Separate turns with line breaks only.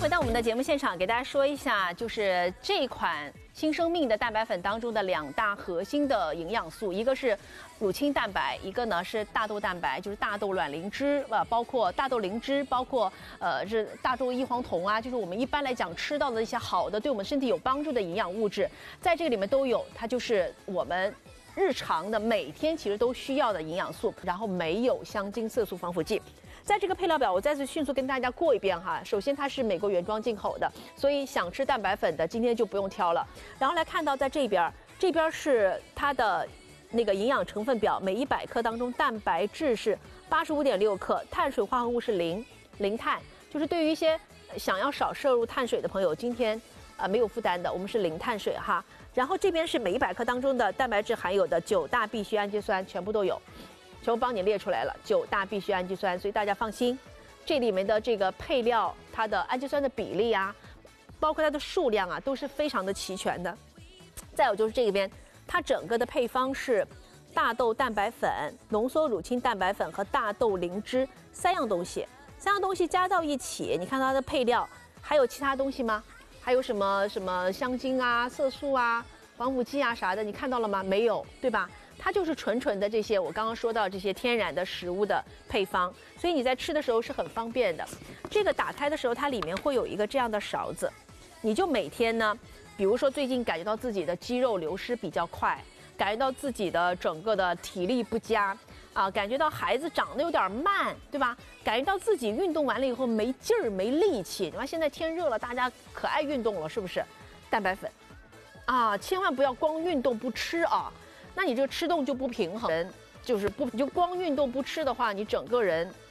回到我们的节目现场，给大家说一下，就是这一款新生命的蛋白粉当中的2大核心的营养素，一个是乳清蛋白，一个呢是大豆蛋白，就是大豆卵磷脂，包括大豆磷脂，包括是大豆异黄酮啊，就是我们一般来讲吃到的一些好的对我们身体有帮助的营养物质，在这个里面都有，它就是我们日常的每天其实都需要的营养素，然后没有香精、色素、防腐剂。在这个配料表，我再次迅速跟大家过一遍哈。首先，它是美国原装进口的，所以想吃蛋白粉的今天就不用挑了。然后来看到在这边是它的那个营养成分表，每100克当中蛋白质是85.6克，碳水化合物是零碳，就是对于一些想要少摄入碳水的朋友，今天没有负担的，我们是零碳水哈。然后这边是每100克当中的蛋白质含有的9大必需氨基酸全部都有。全部帮你列出来了，9大必需氨基酸，所以大家放心，这里面的这个配料，它的氨基酸的比例啊，包括它的数量啊，都是非常的齐全的。再有就是这边，它整个的配方是大豆蛋白粉、浓缩乳清蛋白粉和大豆磷脂3样东西加到一起，你看它的配料还有其他东西吗？还有什么香精啊、色素啊、防腐剂啊啥的，你看到了吗？没有，对吧？它就是纯的这些我刚刚说到这些天然的食物的配方，所以你在吃的时候是很方便的。这个打开的时候，它里面会有一个这样的勺子，你就每天呢，比如说最近感觉到自己的肌肉流失比较快，感觉到自己的整个的体力不佳啊，感觉到孩子长得有点慢，对吧？感觉到自己运动完了以后没劲儿、没力气。你看现在天热了，大家可爱运动了，是不是？蛋白粉啊，千万不要光运动不吃啊。那你这个吃动就不平衡，就是你就光运动不吃的话，你整个人